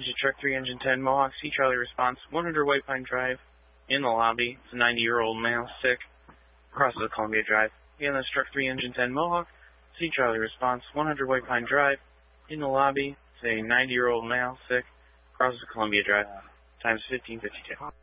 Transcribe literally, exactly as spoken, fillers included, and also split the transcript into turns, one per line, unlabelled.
Engine Truck three, Engine ten, Mohawk, C Charlie response, one hundred White Pine Drive, in the lobby. It's a ninety-year-old male, sick, crosses the Columbia Drive. Again, that's Truck three, Engine ten, Mohawk, C Charlie response, one hundred White Pine Drive, in the lobby. It's a ninety-year-old male, sick, crosses the Columbia Drive. Times fifteen fifty-two.